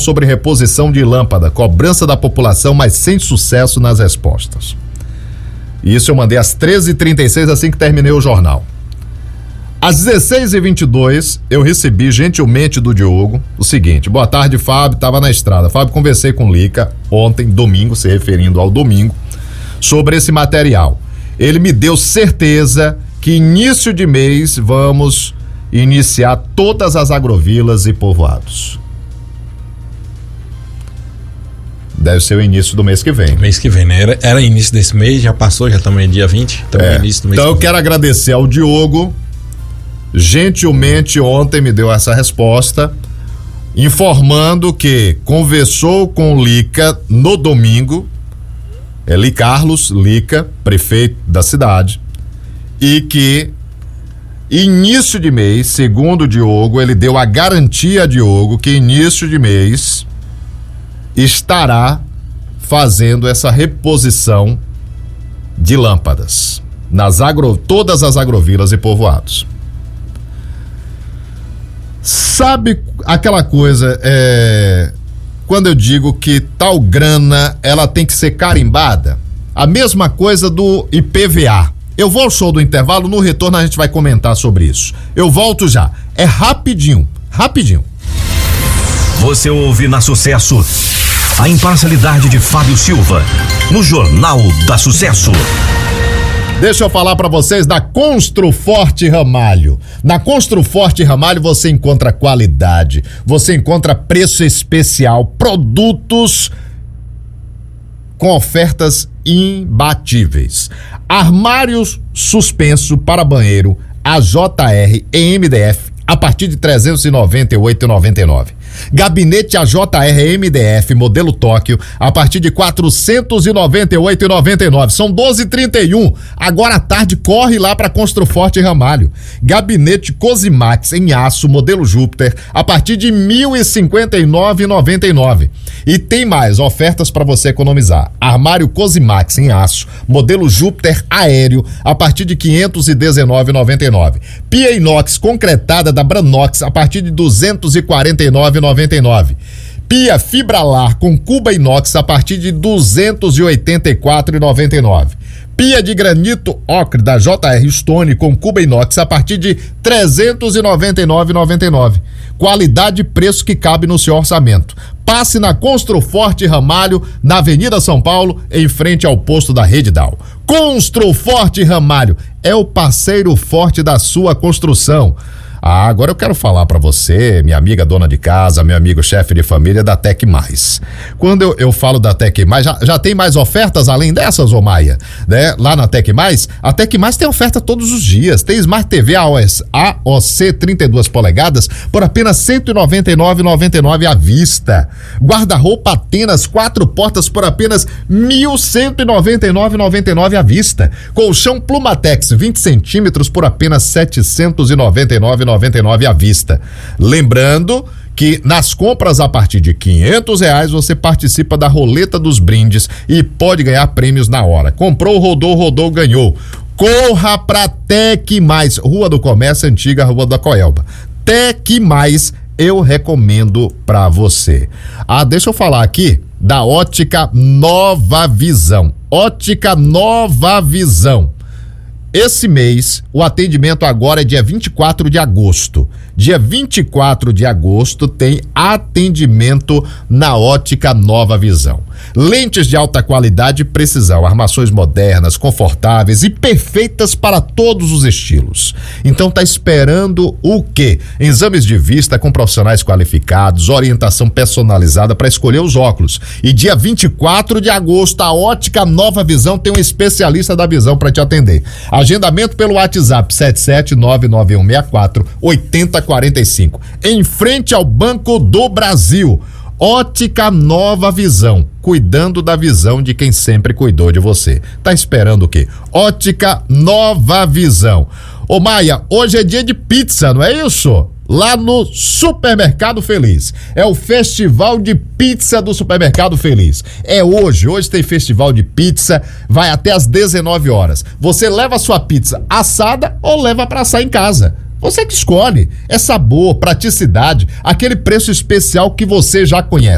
sobre reposição de lâmpada, cobrança da população, mas sem sucesso nas respostas. Isso eu mandei às 13h36, assim que terminei o jornal. Às 16h22, eu recebi gentilmente do Diogo o seguinte: boa tarde, Fábio, tava na estrada. Fábio, conversei com o Lica ontem, domingo, se referindo ao domingo, sobre esse material. Ele me deu certeza que início de mês vamos iniciar todas as agrovilas e povoados. Deve ser o início do mês que vem. Mês que vem, né? Era início desse mês, já passou, já estamos em dia 20. Início do mês. Então eu quero agradecer ao Diogo. Gentilmente ontem me deu essa resposta, informando que conversou com o Lica no domingo, Eli Carlos Lica, prefeito da cidade, e que início de mês, segundo o Diogo, ele deu a garantia a Diogo que início de mês estará fazendo essa reposição de lâmpadas nas todas as agrovilas e povoados. Sabe aquela coisa, quando eu digo que tal grana ela tem que ser carimbada? A mesma coisa do IPVA. Eu vou ao show do intervalo, no retorno a gente vai comentar sobre isso. Eu volto já, é rapidinho. Você ouve na Sucesso a imparcialidade de Fábio Silva, no Jornal da Sucesso. Deixa eu falar para vocês da Construforte Ramalho. Na Construforte Ramalho você encontra qualidade, você encontra preço especial, produtos com ofertas imbatíveis. Armários suspenso para banheiro AJR em MDF a partir de R$ 398,99. Gabinete AJR MDF modelo Tóquio a partir de R$ 498,99. São 12h31. Agora à tarde corre lá para Construforte Ramalho. Gabinete Cosimax em aço modelo Júpiter a partir de R$ 1.059,99. E tem mais ofertas para você economizar. Armário Cosimax em aço modelo Júpiter aéreo a partir de R$ 519,99. Pia inox concretada da Branox a partir de R$ 249,99. Pia Fibralar com cuba inox a partir de R$ 284,99. Pia de granito ocre da JR Stone com cuba inox a partir de R$ 399,99. Qualidade e preço que cabe no seu orçamento. Passe na Construforte Ramalho, na Avenida São Paulo, em frente ao posto da Rede Dal. Construforte Ramalho é o parceiro forte da sua construção. Agora eu quero falar para você, minha amiga dona de casa, meu amigo chefe de família da Tec Mais. Quando eu falo da Tec Mais, já tem mais ofertas além dessas, ô Maia, né? Lá na Tec Mais, a Tec Mais tem oferta todos os dias. Tem Smart TV AOC 32 polegadas por apenas R$ 199,99 à vista. Guarda-roupa Atenas 4 portas por apenas R$ 1.199,99 à vista. Colchão Plumatex 20 centímetros por apenas R$ 799,99 à vista. Lembrando que nas compras a partir de R$500 você participa da roleta dos brindes e pode ganhar prêmios na hora. Comprou, rodou, ganhou. Corra pra Tec Mais, Rua do Comércio, antiga Rua da Coelba. Tec Mais, eu recomendo pra você. Deixa eu falar aqui da Ótica Nova Visão. Ótica Nova Visão. Esse mês, o atendimento agora é dia 24 de agosto. Dia 24 de agosto tem atendimento na Ótica Nova Visão. Lentes de alta qualidade e precisão, armações modernas, confortáveis e perfeitas para todos os estilos. Então tá esperando o quê? Exames de vista com profissionais qualificados, orientação personalizada para escolher os óculos. E dia 24 de agosto, a Ótica Nova Visão tem um especialista da visão para te atender. Agendamento pelo WhatsApp 77991648045. Em frente ao Banco do Brasil. Ótica Nova Visão, cuidando da visão de quem sempre cuidou de você. Tá esperando o quê? Ótica Nova Visão. Ô Maia, hoje é dia de pizza, não é isso? Lá no Supermercado Feliz. É o Festival de Pizza do Supermercado Feliz. É hoje tem festival de pizza, vai até às 19 horas. Você leva a sua pizza assada ou leva para assar em casa. Você que escolhe. É sabor, praticidade, aquele preço especial que você já conhece.